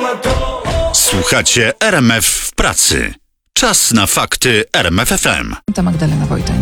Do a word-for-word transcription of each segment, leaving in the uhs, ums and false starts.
Słuchacie R M F w pracy. Czas na fakty R M F F M. To Magdalena Wojtań.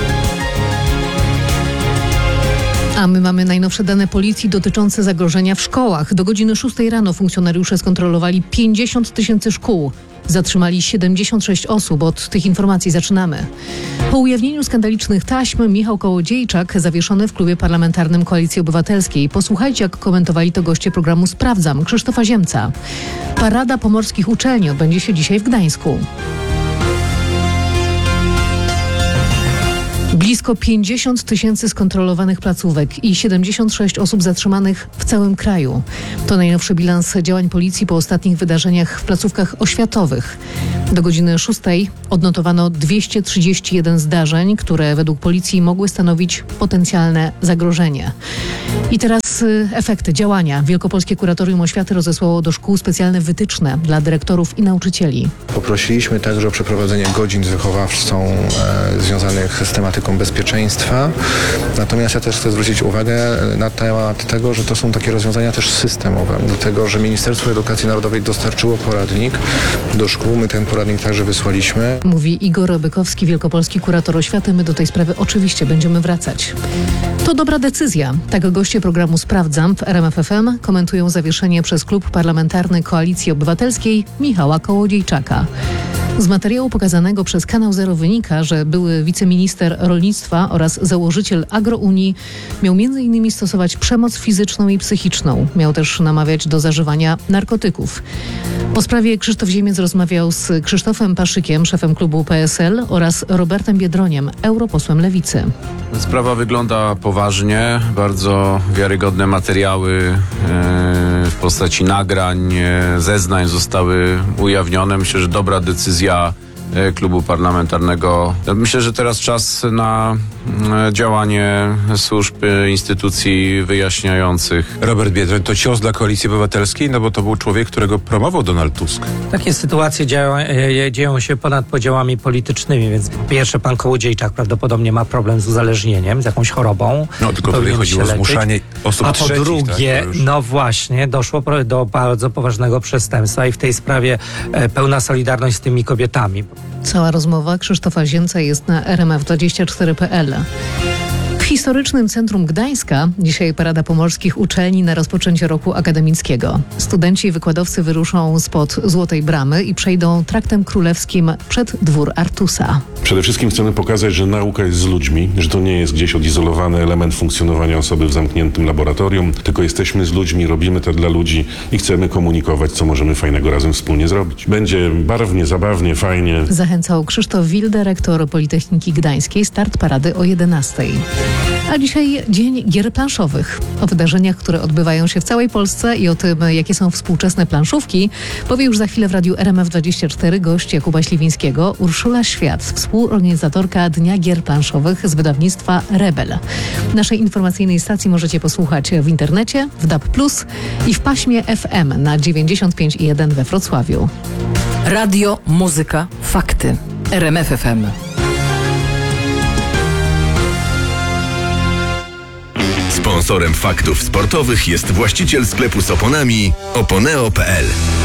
A my mamy najnowsze dane policji dotyczące zagrożenia w szkołach. Do godziny szóstej rano funkcjonariusze skontrolowali pięćdziesiąt tysięcy szkół. Zatrzymali siedemdziesiąt sześć osób. Od tych informacji zaczynamy. Po ujawnieniu skandalicznych taśm Michał Kołodziejczak zawieszony w klubie parlamentarnym Koalicji Obywatelskiej. Posłuchajcie, jak komentowali to goście programu Sprawdzam Krzysztofa Ziemca. Parada pomorskich uczelni odbędzie się dzisiaj w Gdańsku. Blisko pięćdziesiąt tysięcy skontrolowanych placówek i siedemdziesiąt sześć osób zatrzymanych w całym kraju. To najnowszy bilans działań policji po ostatnich wydarzeniach w placówkach oświatowych. Do godziny szóstej odnotowano dwieście trzydzieści jeden zdarzeń, które według policji mogły stanowić potencjalne zagrożenie. I teraz y, efekty działania. Wielkopolskie Kuratorium Oświaty rozesłało do szkół specjalne wytyczne dla dyrektorów i nauczycieli. Poprosiliśmy także o przeprowadzenie godzin z wychowawcą e, związanych z tematyką bezpieczeństwa. Natomiast ja też chcę zwrócić uwagę na temat tego, że to są takie rozwiązania też systemowe. Dlatego, że Ministerstwo Edukacji Narodowej dostarczyło poradnik do szkół. My ten poradnik także wysłaliśmy. Mówi Igor Bykowski, wielkopolski kurator oświaty. My do tej sprawy oczywiście będziemy wracać. To dobra decyzja. Tak goście programu Sprawdzam w R M F F M komentują zawieszenie przez klub parlamentarny Koalicji Obywatelskiej Michała Kołodziejczaka. Z materiału pokazanego przez Kanał Zero wynika, że były wiceminister rolnictwa oraz założyciel Agrounii miał między innymi stosować przemoc fizyczną i psychiczną. Miał też namawiać do zażywania narkotyków. O sprawie Krzysztof Ziemiec rozmawiał z Krzysztofem Paszykiem, szefem klubu P S L oraz Robertem Biedroniem, europosłem Lewicy. Sprawa wygląda poważnie. Bardzo wiarygodne materiały w postaci nagrań, zeznań zostały ujawnione. Myślę, że dobra decyzja klubu parlamentarnego. Myślę, że teraz czas na działanie służb, instytucji wyjaśniających. Robert Biedroń to cios dla Koalicji Obywatelskiej, no bo to był człowiek, którego promował Donald Tusk. Takie sytuacje dzieją, dzieją się ponad podziałami politycznymi, więc po pierwsze pan Kołodziejczak prawdopodobnie ma problem z uzależnieniem, z jakąś chorobą. No tylko tutaj chodziło o zmuszanie osób A trzecich. po drugie, tak, no właśnie, doszło do bardzo poważnego przestępstwa i w tej sprawie pełna solidarność z tymi kobietami. Cała rozmowa Krzysztofa Ziemca jest na R M F dwadzieścia cztery kropka p l. W historycznym centrum Gdańska dzisiaj parada pomorskich uczelni na rozpoczęcie roku akademickiego. Studenci i wykładowcy wyruszą spod Złotej Bramy i przejdą traktem królewskim przed dwór Artusa. Przede wszystkim chcemy pokazać, że nauka jest z ludźmi, że to nie jest gdzieś odizolowany element funkcjonowania osoby w zamkniętym laboratorium, tylko jesteśmy z ludźmi, robimy to dla ludzi i chcemy komunikować, co możemy fajnego razem wspólnie zrobić. Będzie barwnie, zabawnie, fajnie. Zachęcał Krzysztof Wilde, rektor Politechniki Gdańskiej. Start parady o jedenastej. A dzisiaj Dzień Gier Planszowych. O wydarzeniach, które odbywają się w całej Polsce i o tym, jakie są współczesne planszówki, powie już za chwilę w Radiu R M F dwadzieścia cztery gość Jakuba Śliwińskiego, Urszula Świat, współorganizatorka Dnia Gier Planszowych z wydawnictwa Rebel. Naszej informacyjnej stacji możecie posłuchać w internecie, w D A B plus i w paśmie F M na dziewięćdziesiąt pięć i jeden we Wrocławiu. Radio, muzyka, fakty. R M F F M. Sponsorem faktów sportowych jest właściciel sklepu z oponami oponeo kropka p l.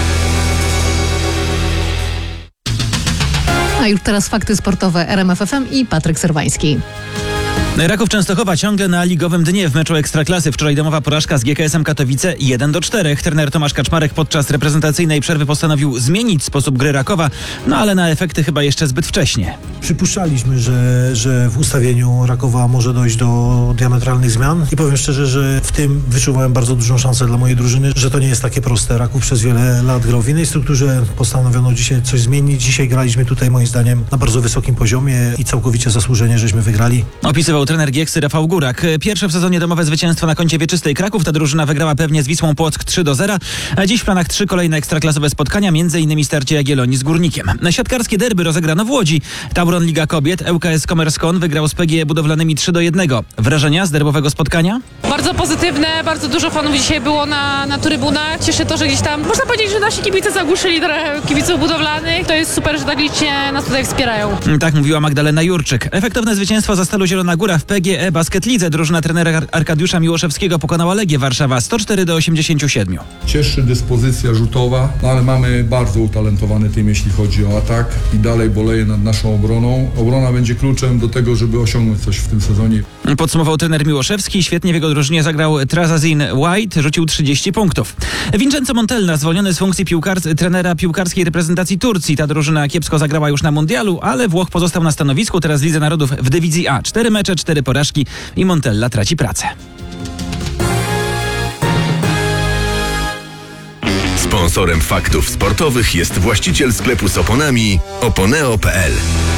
A już teraz fakty sportowe R M F F M i Patryk Serwański. Raków Częstochowa ciągle na ligowym dnie w meczu Ekstraklasy. Wczoraj domowa porażka z G K S-em Katowice jeden do czterech. Trener Tomasz Kaczmarek podczas reprezentacyjnej przerwy postanowił zmienić sposób gry Rakowa, no ale na efekty chyba jeszcze zbyt wcześnie. Przypuszczaliśmy, że, że w ustawieniu Rakowa może dojść do diametralnych zmian i powiem szczerze, że w tym wyczuwałem bardzo dużą szansę dla mojej drużyny, że to nie jest takie proste. Raków przez wiele lat grał w innej strukturze, postanowiono dzisiaj coś zmienić. Dzisiaj graliśmy tutaj moim zdaniem na bardzo wysokim poziomie i całkowicie zasłużenie, żeśmy wygrali. Opisywał trener Gieksy Rafał Górak. Pierwsze w sezonie domowe zwycięstwo na koncie wieczystej Kraków. Ta drużyna wygrała pewnie z Wisłą Płock trzy do zera, a dziś w planach trzy kolejne ekstraklasowe spotkania, między innymi starcie Jagiellonii z Górnikiem. Siatkarskie derby rozegrano w Łodzi. Tauron Liga Kobiet, L K S Komerskon wygrał z P G E Budowlanymi trzy do jednego. Wrażenia z derbowego spotkania? Bardzo pozytywne, bardzo dużo fanów dzisiaj było na, na trybunach. Cieszy to, że gdzieś tam, można powiedzieć, że nasi kibice zagłuszyli trochę kibiców budowlanych. To jest super, że tak licznie nas tutaj wspierają. Tak mówiła Magdalena Jurczyk. Efektowne zwycięstwo za Stalu Zielona Góra w P G E Basket Lidze. Drużyna trenera Ar- Arkadiusza Miłoszewskiego pokonała Legię Warszawa sto cztery do osiemdziesięciu siedmiu. Cieszy dyspozycja rzutowa, no ale mamy bardzo utalentowany team, jeśli chodzi o atak i dalej boleję nad naszą obroną. Obrona będzie kluczem do tego, żeby osiągnąć coś w tym sezonie. Podsumował trener Miłoszewski. Świetnie w jego drużynie zagrał Trazazin White, rzucił trzydzieści punktów. Vincenzo Montella zwolniony z funkcji piłkar- trenera piłkarskiej reprezentacji Turcji. Ta drużyna kiepsko zagrała już na mundialu, ale Włoch pozostał na stanowisku. Teraz w Lidze Narodów w dywizji A. Cztery mecze, cztery porażki i Montella traci pracę. Sponsorem faktów sportowych jest właściciel sklepu z oponami Oponeo kropka p l.